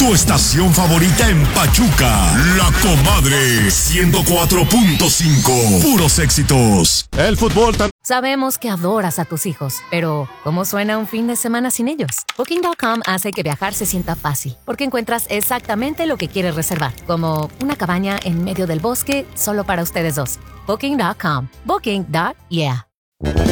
Tu estación favorita en Pachuca, La Comadre 104.5. Puros éxitos. El fútbol también. Sabemos que adoras a tus hijos, pero ¿cómo suena un fin de semana sin ellos? Booking.com hace que viajar se sienta fácil, porque encuentras exactamente lo que quieres reservar, como una cabaña en medio del bosque solo para ustedes dos. Booking.com. Booking.yeah.